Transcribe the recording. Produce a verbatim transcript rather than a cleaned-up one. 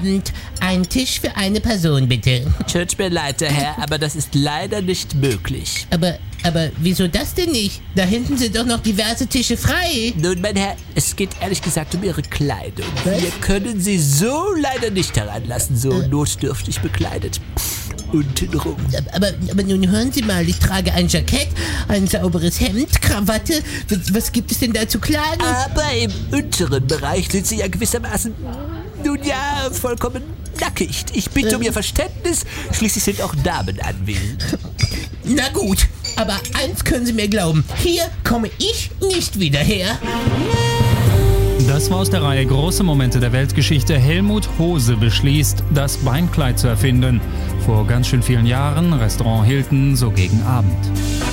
Abend. Ein Tisch für eine Person, bitte. Tut mir leid, der Herr, aber das ist leider nicht möglich. Aber, aber wieso das denn nicht? Da hinten sind doch noch diverse Tische frei. Nun, mein Herr, es geht ehrlich gesagt um Ihre Kleidung. Was? Wir können Sie so leider nicht heranlassen, so Äh. notdürftig bekleidet. Untenrum. Aber, aber nun hören Sie mal, ich trage ein Jackett, ein sauberes Hemd, Krawatte. Was, was gibt es denn da zu klagen? Aber im unteren Bereich sind Sie ja gewissermaßen, nun ja, vollkommen nackig. Ich bitte um Ihr Verständnis, schließlich sind auch Damen anwesend. Na gut, aber eins können Sie mir glauben, hier komme ich nicht wieder her. Das war aus der Reihe Große Momente der Weltgeschichte. Helmut Hose beschließt, das Beinkleid zu erfinden. Vor ganz schön vielen Jahren, Restaurant Hilton, so gegen Abend.